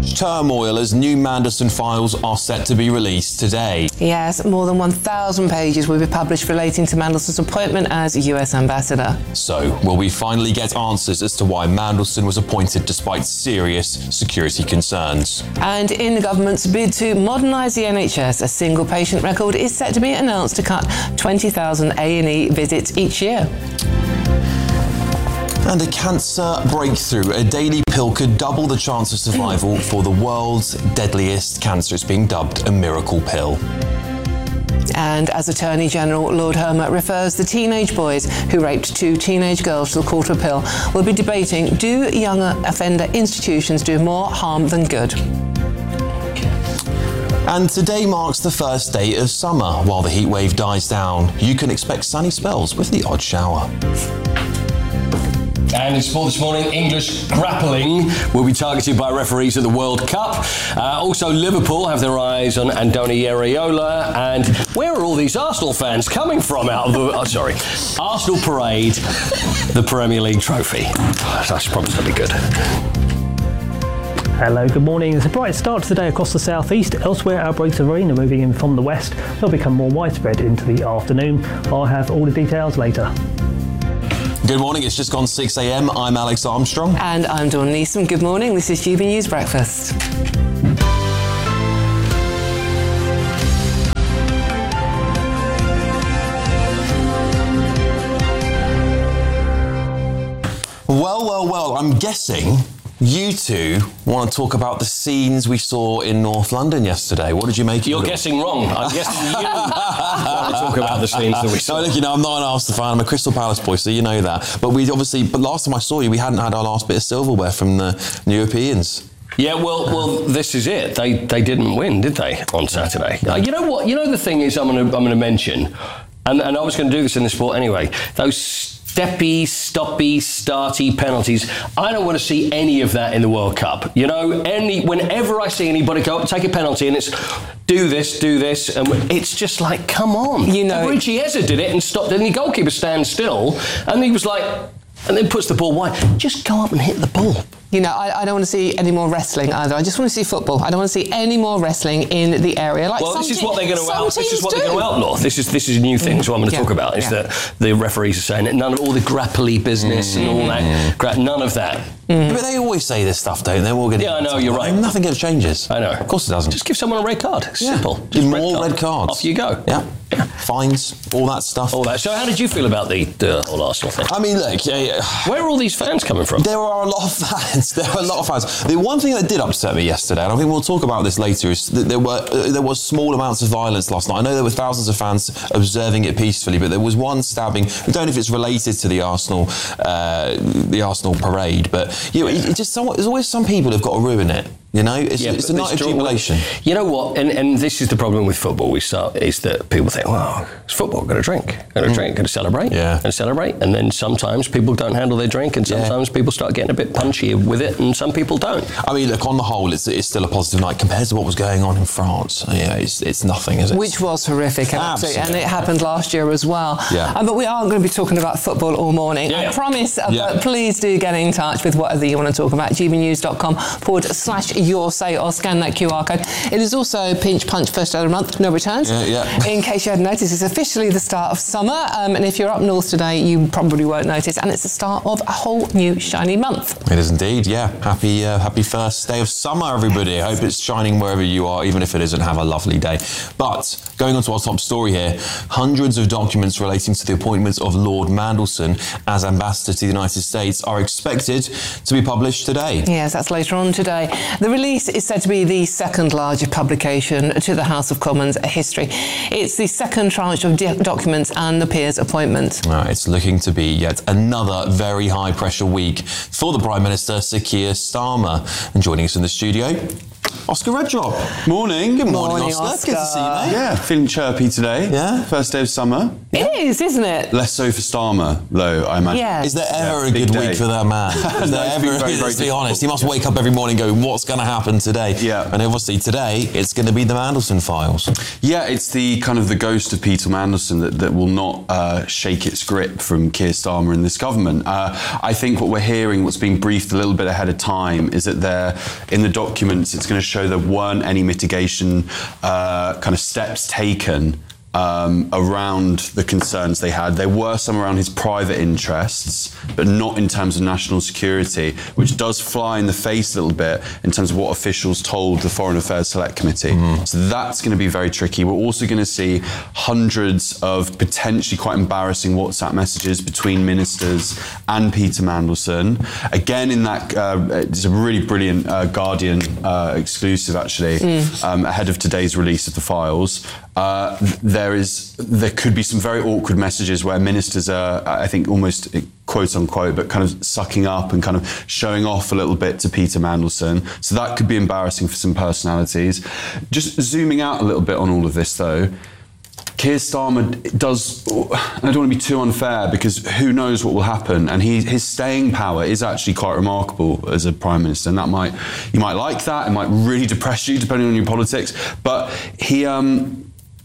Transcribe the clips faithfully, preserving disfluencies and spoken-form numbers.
turmoil as new Mandelson files are set to be released today. Yes, more than one thousand pages will be published relating to Mandelson's appointment as U S ambassador. So, will we finally get answers as to why Mandelson was appointed despite serious security concerns? And in the government's bid to modernise the N H S, a single patient record is set to be announced to cut twenty thousand A and E visits each year. And a cancer breakthrough. A daily pill could double the chance of survival for the world's deadliest cancer. It's being dubbed a miracle pill. And as Attorney General Lord Hermer refers the teenage boys who raped two teenage girls to the court of appeal, will be debating, do younger offender institutions do more harm than good? And today marks the first day of summer. While the heat wave dies down, you can expect sunny spells with the odd shower. And in sport this morning, English grappling will be targeted by referees at the World Cup. Uh, also, Liverpool have their eyes on Andoni Iraola. And where are all these Arsenal fans coming from out of the... Oh, sorry. Arsenal parade, the Premier League trophy. That's probably going to be good. Hello, good morning. It's a bright start to the day across the southeast. Elsewhere, outbreaks of rain are moving in from the west. They'll become more widespread into the afternoon. I'll have all the details later. Good morning, it's just gone six a m. I'm Alex Armstrong. And I'm Dawn Neeson. Good morning, this is G B News Breakfast. Well, well, well, I'm guessing you two want to talk about the scenes we saw in North London yesterday. What did you make of it? You're guessing wrong. I'm guessing you want to talk about the scenes that we saw. No, look, you know, I'm not an Arsenal fan. I'm a Crystal Palace boy, so you know that. But we obviously, but last time I saw you, we hadn't had our last bit of silverware from the Europeans. Yeah, well, well, this is it. They they didn't win, did they, on Saturday? Uh, you know what? You know the thing is, I'm going to I'm going to mention, and and I was going to do this in the sport anyway. Those steppy, stoppy, starty penalties. I don't want to see any of that in the World Cup. You know, any whenever I see anybody go up, take a penalty, and it's do this, do this, and it's just like, come on. You know, Richie Eza did it and stopped. And the goalkeeper stands still, and he was like, and then puts the ball wide. Just go up and hit the ball. You know, I, I don't want to see any more wrestling either. I just want to see football. I don't want to see any more wrestling in the area. Like well, this is te- what they're going to out. This is what do. they're going to outlaw. This is this is a new thing. So what I'm going to yeah. talk about is yeah. that the referees are saying that none of all the grapply business mm. and all that. Gra- none of that. Mm. But they always say this stuff, don't they? All yeah, I know. You're right. Nothing ever changes. I know. Of course it doesn't. Just give someone a red card. It's yeah. simple. Just red more card. red cards. Off you go. Yeah. yeah. Fines, all that stuff. All that. So how did you feel about the, the whole Arsenal thing? I mean, look. Yeah, yeah. Where are all these fans coming from? There are a lot of fans. There are a lot of fans. The one thing that did upset me yesterday, and I think we'll talk about this later, is that there were uh, there was small amounts of violence last night. I know there were thousands of fans observing it peacefully, but there was one stabbing. I don't know if it's related to the Arsenal uh, the Arsenal parade, but you know, it, it just somewhat, there's always some people who've got to ruin it. You know, it's, yeah, it's a night of jubilation. You know what? And and this is the problem with football. We start is that people think, well, it's football. Got to drink. Got to mm. drink. Got to celebrate. Yeah. Got to celebrate. And then sometimes people don't handle their drink, and sometimes yeah. people start getting a bit punchy with it, and some people don't. I mean, look, on the whole, it's it's still a positive night compared to what was going on in France. Yeah, it's it's nothing, is it? Which was horrific, absolutely, and it happened last year as well. Yeah. Um, but we are going to be talking about football all morning. Yeah. I promise. Uh, yeah. But please do get in touch with whatever you want to talk about. gbnews.com forward slash your say or scan that Q R code. It is also pinch punch first of the month, no returns. Yeah, yeah. In case you hadn't noticed, it's officially the start of summer, um, and if you're up north today, you probably won't notice. And it's the start of a whole new shiny month. It is indeed. Yeah. Happy uh, happy first day of summer, everybody. I hope it's shining wherever you are, even if it isn't. Have a lovely day. But going on to our top story here, hundreds of documents relating to the appointment of Lord Mandelson as ambassador to the United States are expected to be published today. Yes, that's later on today. The release is said to be the second largest publication to the House of Commons history. It's the second tranche of de- documents and the peer's appointment. Uh, it's looking to be yet another very high-pressure week for the Prime Minister, Sir Keir Starmer. And joining us in the studio, Oscar Redrop. Morning. Good morning, Morning, Oscar. Oscar. Good to see you, mate. Yeah, feeling chirpy today. Yeah? First day of summer. It is, isn't it? Less so for Starmer, though, I imagine. Yeah. Is there ever Yeah, a big good day. week for that man? Is No, there it's ever, been very, very let's be difficult. honest, he must wake up every morning going, what's going to happen today? Yeah. And obviously today, it's going to be the Mandelson files. Yeah, it's the kind of the ghost of Peter Mandelson that, that will not uh, shake its grip from Keir Starmer in this government. Uh, I think what we're hearing, what's being briefed a little bit ahead of time, is that there, in the documents, it's going to show there weren't any mitigation uh, kind of steps taken Um, around the concerns they had. There were some around his private interests, but not in terms of national security, which does fly in the face a little bit in terms of what officials told the Foreign Affairs Select Committee. Mm-hmm. So that's going to be very tricky. We're also going to see hundreds of potentially quite embarrassing WhatsApp messages between ministers and Peter Mandelson. Again, in that, uh, it's a really brilliant uh, Guardian uh, exclusive, actually, mm. um, ahead of today's release of the files. Uh, there is, there could be some very awkward messages where ministers are, I think, almost quote unquote, but kind of sucking up and kind of showing off a little bit to Peter Mandelson. So that could be embarrassing for some personalities. Just zooming out a little bit on all of this, though, Keir Starmer does, I don't want to be too unfair because who knows what will happen, and he, his staying power is actually quite remarkable as a Prime Minister, and that might, you might like that, it might really depress you depending on your politics, but he, um,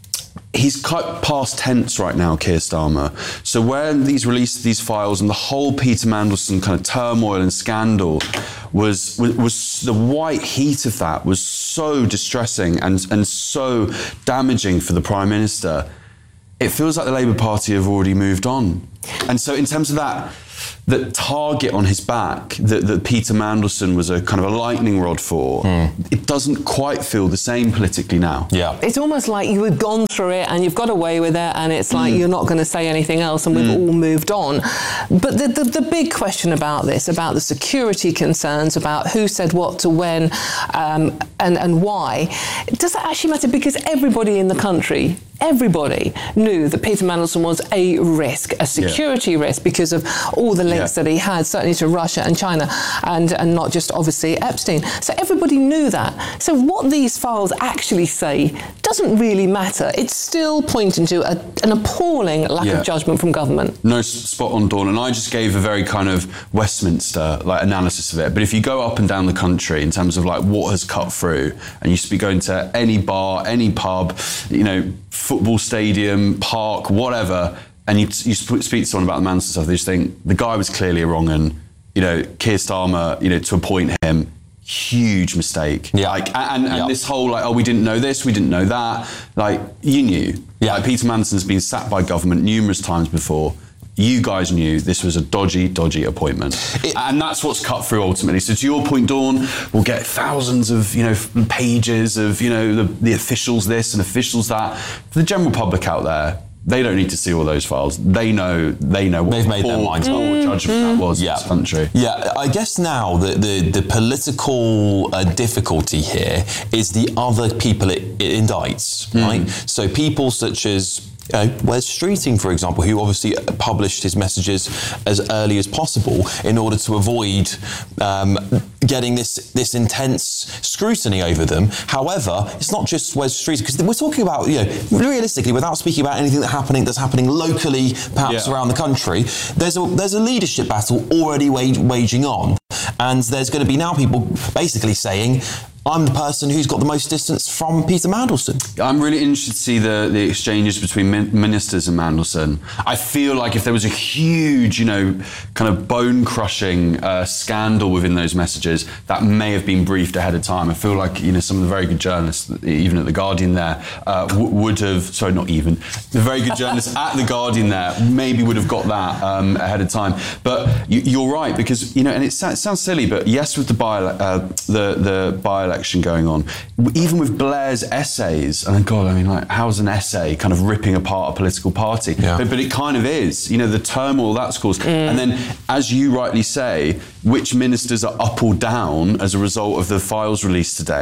he's quite past tense right now, Keir Starmer. So when these released these files and the whole Peter Mandelson kind of turmoil and scandal was, was, was the white heat of that was so distressing and, and so damaging for the Prime Minister, it feels like the Labour Party have already moved on. And so in terms of that, that target on his back that, that Peter Mandelson was a kind of a lightning rod for, mm. it doesn't quite feel the same politically now. Yeah. It's almost like you had gone through it and you've got away with it, and it's like mm. you're not going to say anything else, and we've mm. all moved on. But the, the, the big question about this, about the security concerns, about who said what to when um, and, and why, does that actually matter? Because everybody in the country, everybody knew that Peter Mandelson was a risk, a security yeah. risk, because of all the links yeah. that he had, certainly to Russia and China, and, and not just obviously Epstein. So everybody knew that. So what these files actually say doesn't really matter. It's still pointing to a, an appalling lack yeah. of judgment from government. No, spot on, Dawn. And I just gave a very kind of Westminster like analysis of it. But if you go up and down the country in terms of like what has cut through, and you speak going to any bar, any pub, you know, football stadium, park, whatever, and you, you speak to someone about the Mandelson stuff, they just think the guy was clearly a wrong un. You know, Keir Starmer, you know, to appoint him, huge mistake. Yeah. Like, and, and yeah. this whole like, oh, we didn't know this, we didn't know that. Like, you knew. Yeah. Like, Peter Mandelson's been sacked by government numerous times before. You guys knew this was a dodgy, dodgy appointment. It, and that's what's cut through ultimately. So to your point, Dawn, we'll get thousands of, you know, pages of, you know, the, the officials this and officials that. For the general public out there, they don't need to see all those files. They know, they know what they've made their minds up. What judgment that was yeah. in this country. Yeah, I guess now the the, the political uh, difficulty here is the other people it, it indicts, mm. right? So people such as You know, Wes Streeting, for example, who obviously published his messages as early as possible in order to avoid um, getting this this intense scrutiny over them. However, it's not just Wes Streeting, because we're talking about, you know, realistically, without speaking about anything that happening that's happening locally, perhaps yeah. around the country, there's a there's a leadership battle already wage, waging on, and there's going to be now people basically saying, I'm the person who's got the most distance from Peter Mandelson. I'm really interested to see the, the exchanges between min- ministers and Mandelson. I feel like if there was a huge, you know, kind of bone-crushing uh, scandal within those messages, that may have been briefed ahead of time. I feel like, you know, some of the very good journalists, even at The Guardian there, uh, w- would have, sorry, not even, the very good journalists at The Guardian there maybe would have got that um, ahead of time. But you, you're right, because, you know, and it, it sounds silly, but yes, with the by uh, the, the by election going on, even with Blair's essays, and God, I mean, like, how's an essay kind of ripping apart a political party? Yeah. But, but it kind of is, you know, the turmoil that's caused. Mm. And then, as you rightly say, which ministers are up or down as a result of the files released today?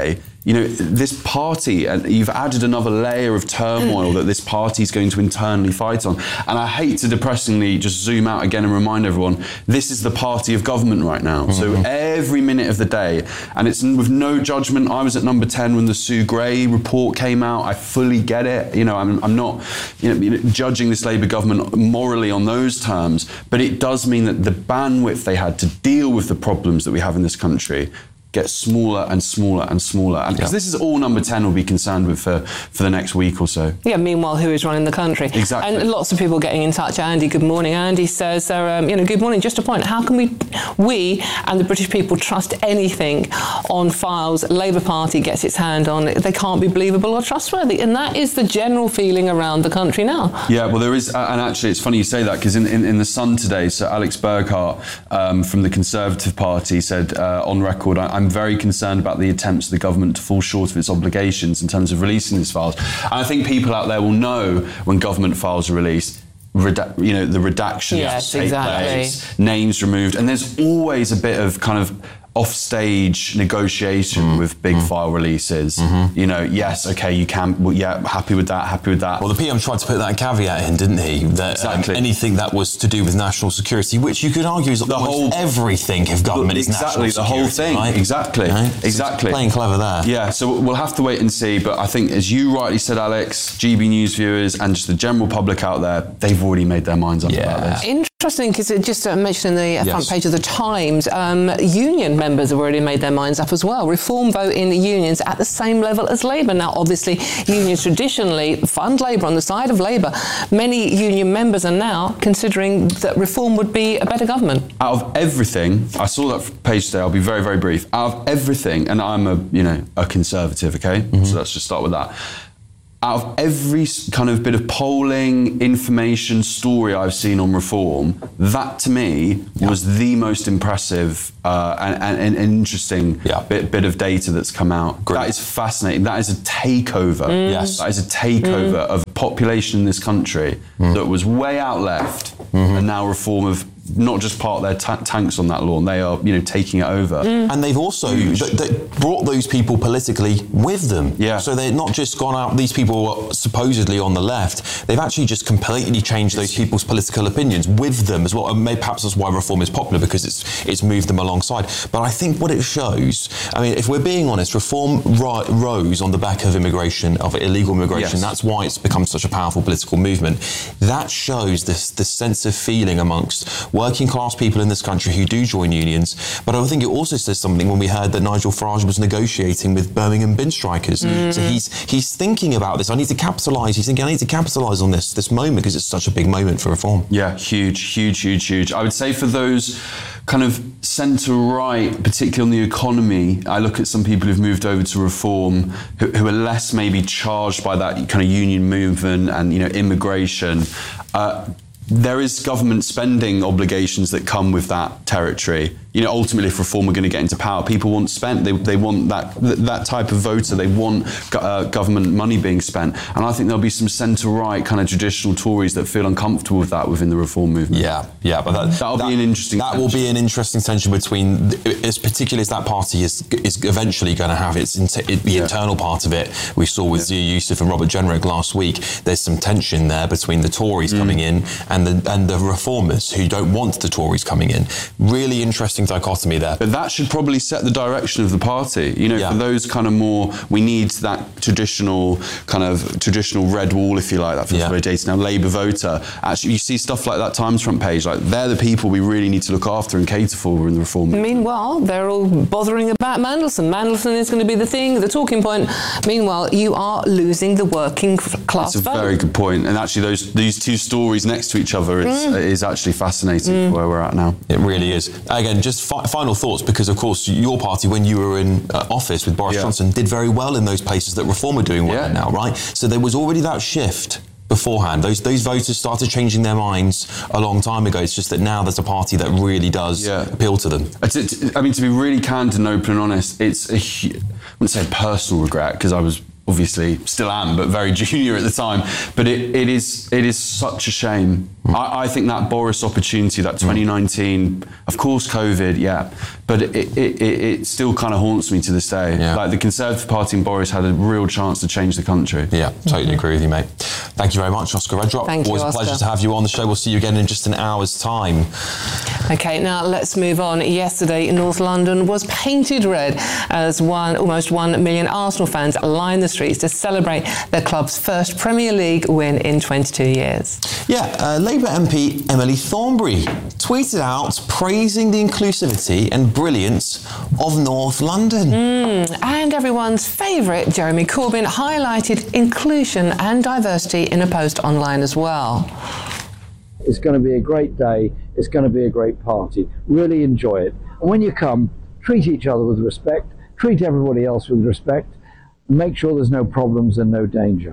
you know, this party, and you've added another layer of turmoil that this party is going to internally fight on. And I hate to depressingly just zoom out again and remind everyone, this is the party of government right now. Mm-hmm. So every minute of the day, and it's with no judgment. I was at number ten when the Sue Gray report came out. I fully get it. You know, I'm, I'm not you know, judging this Labour government morally on those terms, but it does mean that the bandwidth they had to deal with the problems that we have in this country get smaller and smaller and smaller. And because yeah. this is all number ten will be concerned with for, for the next week or so. Yeah, meanwhile, who is running the country? Exactly. And lots of people getting in touch. Andy, good morning. Andy says, uh, um, you know, good morning, just a point. How can we, we and the British people trust anything on files Labour Party gets its hand on? They can't be believable or trustworthy. And that is the general feeling around the country now. Yeah, well, there is, and actually it's funny you say that, because in, in, in The Sun today, so Alex Burghart um, from the Conservative Party said uh, on record, I, I'm very concerned about the attempts of the government to fall short of its obligations in terms of releasing these files. And I think people out there will know when government files are released, reda- you know, the redaction yes, take exactly. place, names removed, and there's always a bit of kind of off-stage negotiation mm. with big mm. file releases. Mm-hmm. You know, yes, okay, you can, well, yeah, happy with that, happy with that. Well, the P M tried to put that caveat in, didn't he? That exactly. um, anything that was to do with national security, which you could argue is the whole everything of government is exactly, national the whole thing. Right? Exactly, right? exactly. So playing clever there. Yeah, so we'll have to wait and see, but I think, as you rightly said, Alex, G B News viewers and just the general public out there, they've already made their minds up yeah. about this. Interesting, because it just uh, mentioned in the uh, yes. front page of the Times, um, union members have already made their minds up as well. Reform vote in the unions at the same level as Labour. Now, obviously, unions traditionally fund Labour on the side of Labour. Many union members are now considering that reform would be a better government. Out of everything, I saw that page today, I'll be very, very brief. Out of everything, and I'm a, you know, a Conservative, okay? Mm-hmm. So let's just start with that. Out of every kind of bit of polling, information, story I've seen on reform, that to me yeah. was the most impressive uh, and, and, and interesting yeah. bit, bit of data that's come out. Great. That is fascinating. That is a takeover. Mm. Yes. That is a takeover mm. of population in this country mm. that was way out left, mm-hmm. and now reform of not just park their ta- tanks on that lawn, they are, you know, taking it over. Mm. And they've also th- th- brought those people politically with them. Yeah. So they're not just gone out, these people are supposedly on the left, they've actually just completely changed those people's political opinions with them as well. And maybe perhaps that's why reform is popular, because it's it's moved them alongside. But I think what it shows, I mean, if we're being honest, reform ro- rose on the back of immigration, of illegal immigration. Yes. That's why it's become such a powerful political movement. That shows this, this sense of feeling amongst working class people in this country who do join unions. But I think it also says something when we heard that Nigel Farage was negotiating with Birmingham bin strikers. Mm-hmm. So he's he's thinking about this. I need to capitalise. He's thinking, I need to capitalise on this this moment because it's such a big moment for reform. Yeah, huge, huge, huge, huge. I would say for those kind of centre-right, particularly on the economy, I look at some people who've moved over to reform who, who are less maybe charged by that kind of union movement and, you know, immigration. Uh, there is government spending obligations that come with that territory. You know, ultimately, if reform are going to get into power, people want spent. They they want that that type of voter. They want uh, government money being spent. And I think there'll be some centre-right kind of traditional Tories that feel uncomfortable with that within the reform movement. Yeah, yeah, but that, that'll that, be an interesting. That tension. will be an interesting tension between, as particularly as that party is is eventually going to have its the yeah. internal part of it. We saw with yeah. Zia Youssef and Robert Jenrick last week. There's some tension there between the Tories mm. coming in and the and the reformers who don't want the Tories coming in. Really interesting dichotomy there. But that should probably set the direction of the party. You know, yeah. for those kind of more, we need that traditional kind of traditional red wall, if you like, that feels yeah. very dated now, Labour voter. Actually, you see stuff like that Times front page, like they're the people we really need to look after and cater for in the reform. Meanwhile, they're all bothering about Mandelson. Mandelson is going to be the thing, the talking point. Meanwhile, you are losing the working class That's a vote. very good point. And actually, those these two stories next to each other is, mm. is actually fascinating mm. where we're at now. It really is. Again, just fi- final thoughts, because of course your party, when you were in uh, office with Boris yeah. Johnson, did very well in those places that reform are doing well yeah. now, right? So there was already that shift beforehand. Those those voters started changing their minds a long time ago. It's just that now there's a party that really does yeah. appeal to them. It's, I mean, to be really candid and open and honest, it's a, I wouldn't say personal regret, because I was obviously still am, but very junior at the time. But it, it is it is such a shame. Mm. I, I think that Boris opportunity, that twenty nineteen, mm. of course COVID, yeah, but it, it, it, it still kind of haunts me to this day. Yeah. Like the Conservative Party and Boris had a real chance to change the country. Yeah, totally mm-hmm. agree with you, mate. Thank you very much, Oscar Redrop. Thank Always you, a pleasure Oscar. to have you on the show. We'll see you again in just an hour's time. Okay, now let's move on. Yesterday, North London was painted red as one, almost one million Arsenal fans lined the streets to celebrate their club's first Premier League win in twenty-two years. Yeah, uh, Labour M P Emily Thornberry tweeted out praising the inclusivity and brilliance of North London. Mm, and everyone's favourite, Jeremy Corbyn, highlighted inclusion and diversity in a post online as well. It's going to be a great day. It's going to be a great party. Really enjoy it. And when you come, treat each other with respect, treat everybody else with respect, and make sure there's no problems and no danger.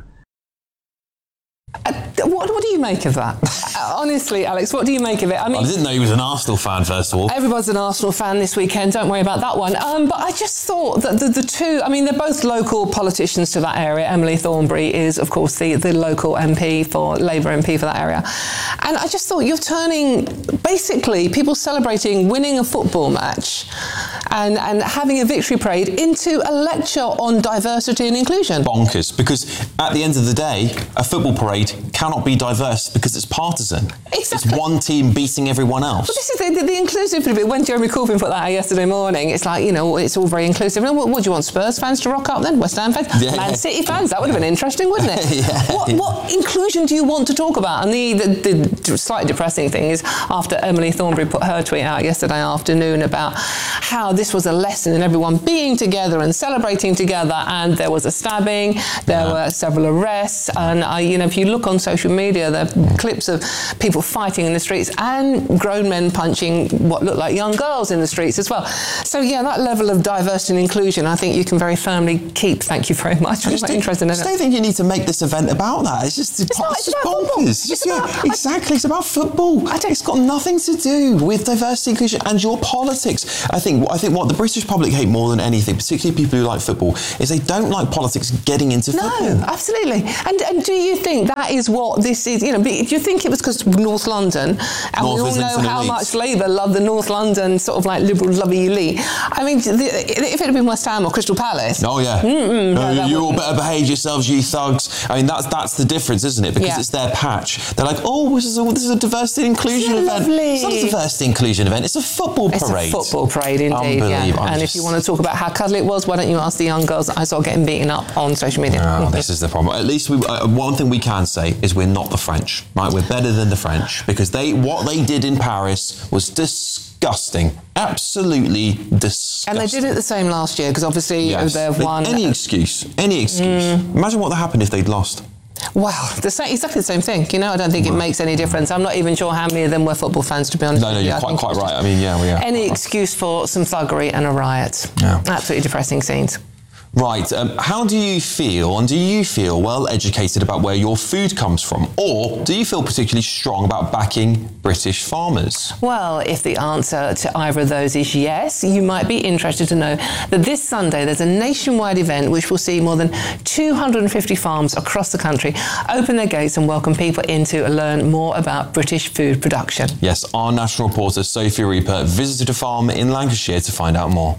Uh, what, what do you make of that? Honestly, Alex, what do you make of it? I mean, I didn't know he was an Arsenal fan, first of all. Everybody's an Arsenal fan this weekend, don't worry about that one. Um, but I just thought that the, the two, I mean, they're both local politicians to that area. Emily Thornberry is, of course, the, the local M P for, Labour M P for that area. And I just thought you're turning, basically, people celebrating winning a football match and, and having a victory parade into a lecture on diversity and inclusion. Bonkers, because at the end of the day, a football parade cannot be diverse because it's partisan. Exactly. It's one team beating everyone else. But this is the, the, the inclusive bit. When Jeremy Corbyn put that out yesterday morning, it's like, you know, it's all very inclusive. What, what do you want, Spurs fans to rock up then? West Ham fans? Yeah. Man City fans? That would have been interesting, wouldn't it? yeah. What, what inclusion do you want to talk about? And the, the, the slightly depressing thing is, after Emily Thornberry put her tweet out yesterday afternoon about how this was a lesson in everyone being together and celebrating together, and there was a stabbing, there yeah. were several arrests, and uh, you know, if you look on social media, there are clips of people fighting in the streets and grown men punching what look like young girls in the streets as well. So yeah, that level of diversity and inclusion, I think you can very firmly keep. Thank you very much. I'm quite interested in it. I don't think you need to make this event about that. It's just, it's, not, it's it's just about bonkers. It's It's about, yeah, exactly. It's about football. I don't, it's got nothing to do with diversity, inclusion, and your politics. I think. I think what the British public hate more than anything, particularly people who like football, is they don't like politics getting into no, football. No, absolutely. And, and do you think that is what this is? You know, do you think it was because North London, and North we all know how Leeds. much Labour love the North London sort of like liberal lovey elite? I mean, the, if it had been West Ham or Crystal Palace, oh yeah, mm-mm, no, no, you all better behave yourselves, you thugs. I mean, that's that's the difference, isn't it? Because yeah. it's their patch. They're like, oh, this is a, this is a diversity and inclusion Isn't event. Lovely? It's not a diversity inclusion event. It's a football it's parade. It's a football parade, indeed. Yeah. And if you want to talk about how cuddly it was, why don't you ask the young girls that I saw getting beaten up on social media? Oh, this is the problem. At least we, uh, one thing we can say is we're not the French, right? We're better than the French, because they what they did in Paris was disgusting. Absolutely disgusting. And they did it the same last year, because obviously yes. they've won. Any excuse, any excuse. Mm. Imagine what happened if they'd lost. Well, the same, exactly the same thing. You know, I don't think it makes any difference. I'm not even sure how many of them were football fans, to be honest. No, no, with you. you're quite, quite right. I mean, yeah, we are. Any excuse for some thuggery and a riot. Yeah. Absolutely depressing scenes. Right. Um, how do you feel, and do you feel well educated about where your food comes from? Or do you feel particularly strong about backing British farmers? Well, if the answer to either of those is yes, you might be interested to know that this Sunday there's a nationwide event which will see more than two hundred fifty farms across the country open their gates and welcome people in to learn more about British food production. Yes, our national reporter Sophie Reaper visited a farm in Lancashire to find out more.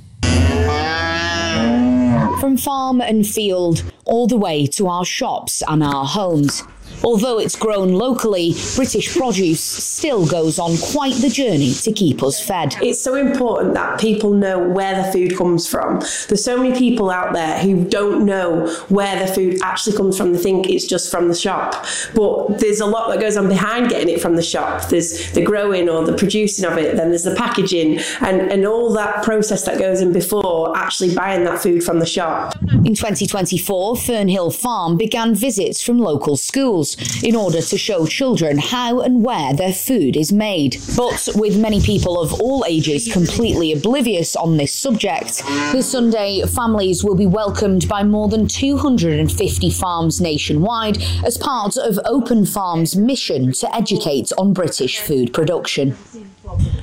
From farm and field, all the way to our shops and our homes. Although it's grown locally, British produce still goes on quite the journey to keep us fed. It's so important that people know where the food comes from. There's so many people out there who don't know where the food actually comes from. They think it's just from the shop. But there's a lot that goes on behind getting it from the shop. There's the growing or the producing of it, then there's the packaging, and, and all that process that goes in before actually buying that food from the shop. In twenty twenty-four, Fernhill Farm began visits from local schools in order to show children how and where their food is made. But with many people of all ages completely oblivious on this subject, this Sunday families will be welcomed by more than two hundred fifty farms nationwide as part of Open Farm's mission to educate on British food production.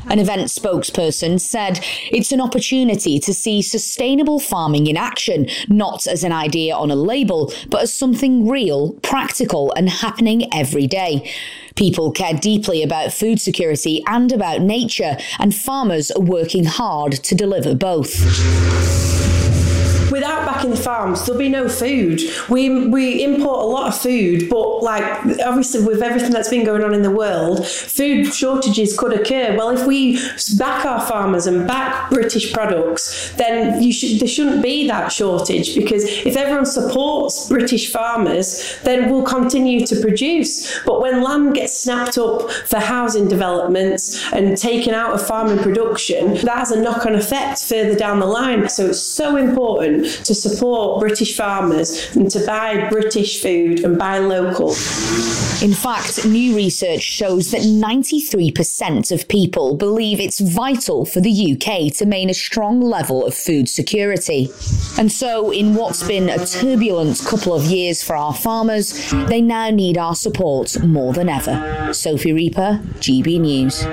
An event spokesperson said it's an opportunity to see sustainable farming in action, not as an idea on a label, but as something real, practical and happening every day. People care deeply about food security and about nature, and farmers are working hard to deliver both. Without backing the farms, there'll be no food. We we import a lot of food, but like obviously with everything that's been going on in the world, food shortages could occur. Well, if we back our farmers and back British products, then you should there shouldn't be that shortage, because if everyone supports British farmers, then we'll continue to produce. But when land gets snapped up for housing developments and taken out of farming production, that has a knock-on effect further down the line. So it's so important to support British farmers and to buy British food and buy local. In fact, new research shows that ninety-three percent of people believe it's vital for the U K to maintain a strong level of food security. And so, in what's been a turbulent couple of years for our farmers, they now need our support more than ever. Sophie Reaper, G B News.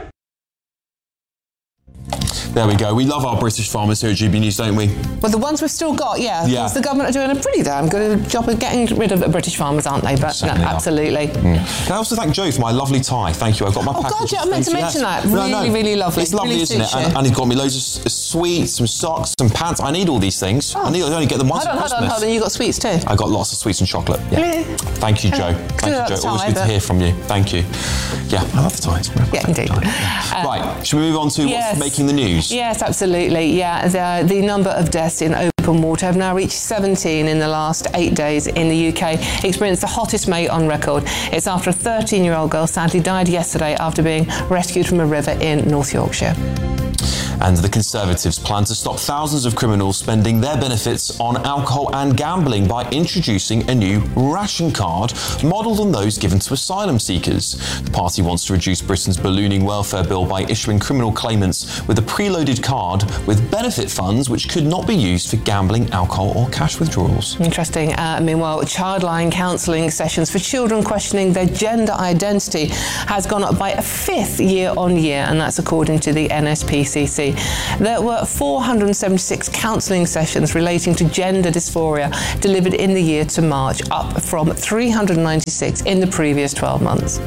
There we go. We love our British farmers here at G B News, don't we? Well, the ones we've still got, yeah. Yeah. Because the government are doing a pretty damn good job of getting rid of British farmers, aren't they? But no, absolutely. Mm. Can I also thank Joe for my lovely tie? Thank you. I got my Oh, package. God, yeah, I meant to mention that. No, Really, no. really lovely. It's lovely, Really isn't it? suits And, you. and he's got me loads of s- sweets, some socks, some pants. I need all these things. I need I only get them once Hold on, at hold on, Christmas. hold on. You got sweets too? I got lots of sweets and chocolate. Yeah. Really? Thank you, Joe. Good Thank luck, you, Joe. Always tie, good to but- hear from you. Thank you. Yeah, I love the ties. Yeah, indeed. Right, shall we move on to Yes. what's making the news? Yes, absolutely. Yeah, the, the number of deaths in open water have now reached seventeen in the last eight days in the U K. Experienced the hottest May on record. It's after a thirteen-year-old girl sadly died yesterday after being rescued from a river in North Yorkshire. And the Conservatives plan to stop thousands of criminals spending their benefits on alcohol and gambling by introducing a new ration card modelled on those given to asylum seekers. The party wants to reduce Britain's ballooning welfare bill by issuing criminal claimants with a preloaded card with benefit funds which could not be used for gambling, alcohol or cash withdrawals. Interesting. Uh, meanwhile, childline counselling sessions for children questioning their gender identity has gone up by a fifth year on year, and that's according to the N S P C C. There were four hundred seventy-six counselling sessions relating to gender dysphoria delivered in the year to March, up from three hundred ninety-six in the previous twelve months.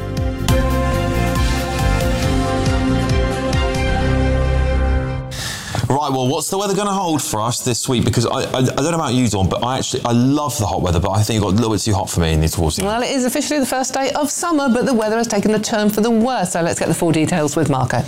Right, well, what's the weather going to hold for us this week? Because I, I, I don't know about you, Dawn, but I actually, I love the hot weather, but I think it got a little bit too hot for me in the towards the Well, it is officially the first day of summer, but the weather has taken a turn for the worse. So let's get the full details with Marco.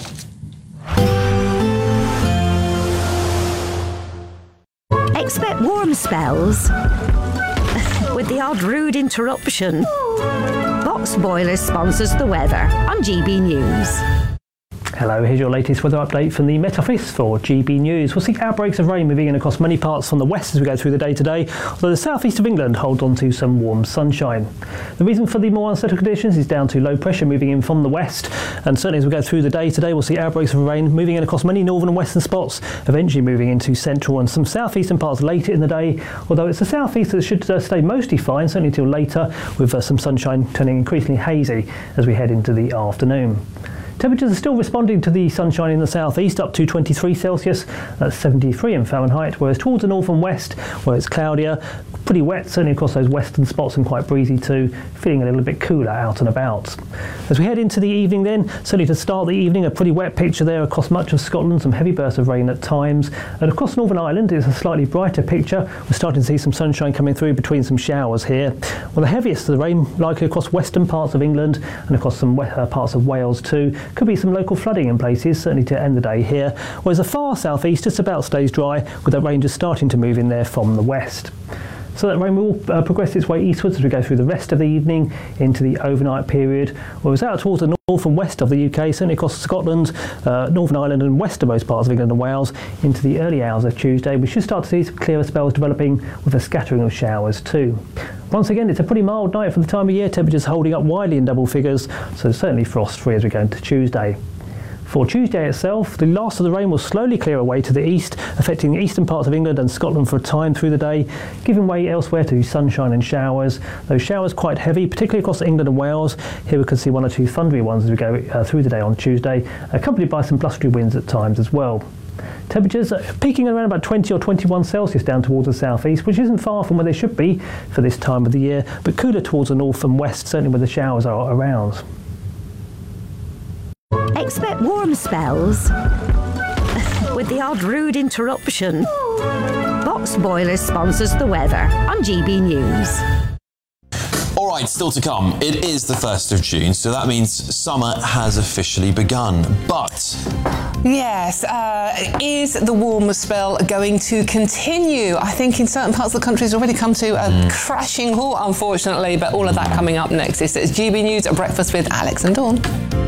Expect warm spells with the odd rude interruption. Box Boilers sponsors the weather on G B News. Hello, here's your latest weather update from the Met Office for G B News. We'll see outbreaks of rain moving in across many parts from the west as we go through the day today, although the southeast of England holds on to some warm sunshine. The reason for the more unsettled conditions is down to low pressure moving in from the west, and certainly as we go through the day today we'll see outbreaks of rain moving in across many northern and western spots, eventually moving into central and some southeastern parts later in the day, although it's the southeast that should uh, stay mostly fine, certainly until later, with uh, some sunshine turning increasingly hazy as we head into the afternoon. Temperatures are still responding to the sunshine in the southeast, up to twenty-three Celsius, that's seventy-three in Fahrenheit, whereas towards the north and west, where it's cloudier, pretty wet, certainly across those western spots, and quite breezy too, feeling a little bit cooler out and about. As we head into the evening then, certainly to start the evening, a pretty wet picture there across much of Scotland, some heavy bursts of rain at times, and across Northern Ireland it's a slightly brighter picture. We're starting to see some sunshine coming through between some showers here. Well, the heaviest of the rain likely across western parts of England and across some uh, parts of Wales too. Could be some local flooding in places, certainly to end the day here, whereas the far southeast just about stays dry, with that rain just starting to move in there from the west. So that rain will uh, progress its way eastwards as we go through the rest of the evening into the overnight period, whereas out towards the north and west of the U K, certainly across Scotland, uh, Northern Ireland and westernmost parts of England and Wales, into the early hours of Tuesday, we should start to see some clearer spells developing with a scattering of showers too. Once again, it's a pretty mild night for the time of year, temperatures holding up widely in double figures, so certainly frost-free as we go into Tuesday. For Tuesday itself, the last of the rain will slowly clear away to the east, affecting the eastern parts of England and Scotland for a time through the day, giving way elsewhere to sunshine and showers. Those showers quite heavy, particularly across England and Wales. Here we can see one or two thundery ones as we go uh, through the day on Tuesday, accompanied by some blustery winds at times as well. Temperatures are peaking around about twenty or twenty-one Celsius down towards the southeast, which isn't far from where they should be for this time of the year, but cooler towards the north and west, certainly where the showers are around. Expect warm spells with the odd rude interruption. Box Boilers sponsors the weather on G B News. All right, still to come. It is the first of June, so that means summer has officially begun. But yes, uh, is the warmer spell going to continue? I think in certain parts of the country it's already come to a mm. crashing halt, unfortunately. But all of that coming up next. This is G B News, a breakfast with Alex and Dawn.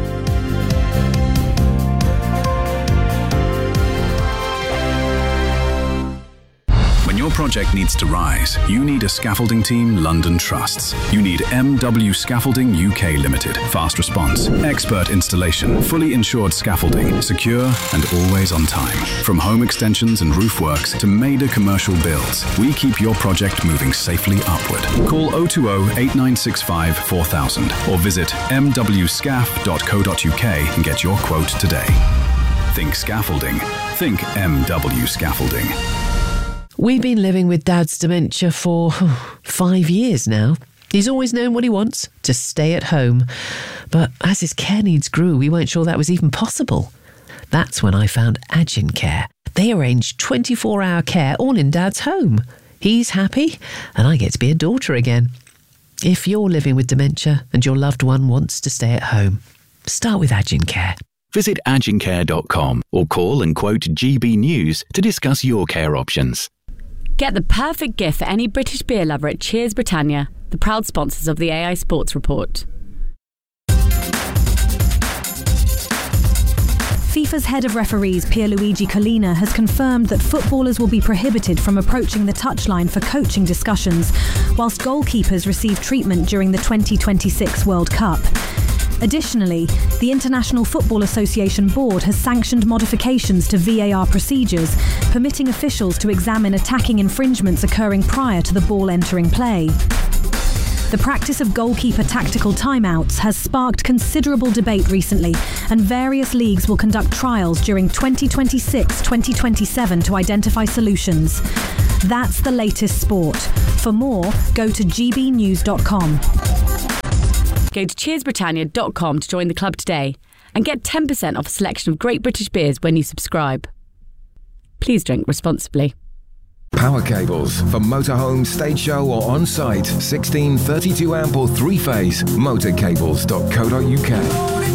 Your project needs to rise. You need a scaffolding team London trusts. You need M W Scaffolding U K Limited. Fast response, expert installation, fully insured scaffolding, secure and always on time. From home extensions and roof works to major commercial builds, we keep your project moving safely upward. Call oh two oh, eight nine six five, four thousand or visit m w scaff dot co dot u k and get your quote today. Think scaffolding. Think M W Scaffolding. We've been living with Dad's dementia for oh, five years now. He's always known what he wants, to stay at home. But as his care needs grew, we weren't sure that was even possible. That's when I found Agincare. They arrange twenty-four hour care all in Dad's home. He's happy, and I get to be a daughter again. If you're living with dementia and your loved one wants to stay at home, start with Agincare. Visit agincare dot com or call and quote G B News to discuss your care options. Get the perfect gift for any British beer lover at Cheers Britannia, the proud sponsors of the A I Sports Report. FIFA's head of referees, Pierluigi Collina, has confirmed that footballers will be prohibited from approaching the touchline for coaching discussions, whilst goalkeepers receive treatment during the twenty twenty-six World Cup. Additionally, the International Football Association Board has sanctioned modifications to V A R procedures, permitting officials to examine attacking infringements occurring prior to the ball entering play. The practice of goalkeeper tactical timeouts has sparked considerable debate recently, and various leagues will conduct trials during twenty twenty-six twenty twenty-seven to identify solutions. That's the latest sport. For more, go to g b news dot com. Go to cheers britannia dot com to join the club today and get ten percent off a selection of great British beers when you subscribe. Please drink responsibly. Power cables for motorhome, stage show or on-site. sixteen, thirty-two amp or three-phase. motor cables dot co dot u k.